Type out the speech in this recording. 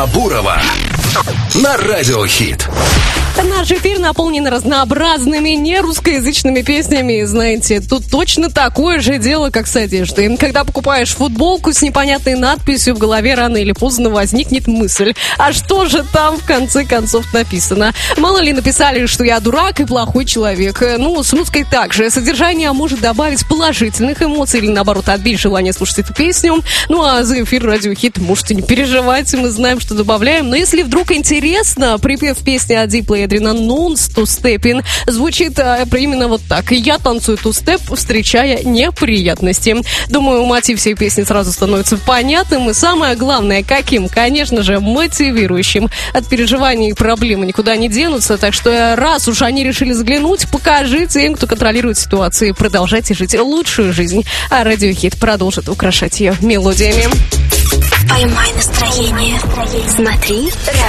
Бурова на Радиохит. Наш эфир наполнен разнообразными нерусскоязычными песнями. Знаете, тут точно такое же дело, как с одеждой. Когда покупаешь футболку с непонятной надписью, в голове рано или поздно возникнет мысль: а что же там в конце концов написано? Мало ли написали, что я дурак и плохой человек. Ну, с русской также. Содержание может добавить положительных эмоций или, наоборот, отбить желание слушать эту песню. Ну, а за эфир Радиохит можете не переживать, мы знаем, что добавляем. Но если вдруг интересно, припев песни от Diplo и Эдрина «Нонс ту-степпин» звучит именно вот так. Я танцую ту-степ, встречая неприятности. Думаю, мотив всей песни сразу становится понятным. И самое главное, каким? Конечно же, мотивирующим. От переживаний и проблемы никуда не денутся. Так что раз уж они решили заглянуть, покажите им, кто контролирует ситуацию. Продолжайте жить лучшую жизнь. А Радиохит продолжит украшать ее мелодиями. Поймай настроение. Смотри